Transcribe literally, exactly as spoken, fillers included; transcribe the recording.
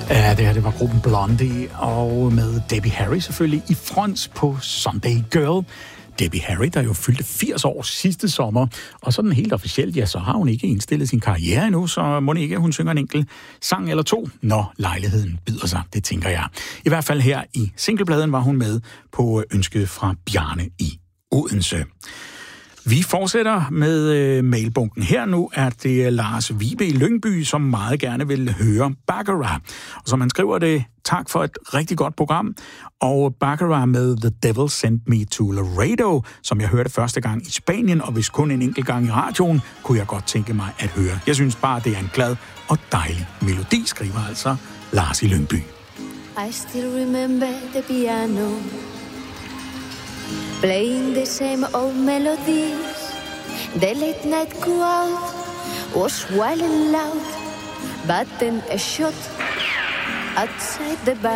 Ja, det her det var gruppen Blondie, og med Debbie Harry selvfølgelig i front på Sunday Girl. Debbie Harry, der jo fyldte firs år sidste sommer, og sådan helt officielt, ja, så har hun ikke indstillet sin karriere endnu, så må det ikke, at hun synger en enkelt sang eller to, når lejligheden byder sig, det tænker jeg. I hvert fald her i singlebladen var hun med på ønsket fra Bjarne i Odense. Vi fortsætter med øh, mailbunken. Her nu er det Lars Vibe i Lyngby, som meget gerne vil høre Baccarat. Og som han skriver det, tak for et rigtig godt program. Og Baccarat med The Devil Sent Me to Laredo, som jeg hørte første gang i Spanien, og hvis kun en enkelt gang i radioen, kunne jeg godt tænke mig at høre. Jeg synes bare, det er en glad og dejlig melodi, skriver altså Lars i Lyngby. I still remember the piano playing the same old melodies. The late night crowd was wild and loud, but then a shot outside the bar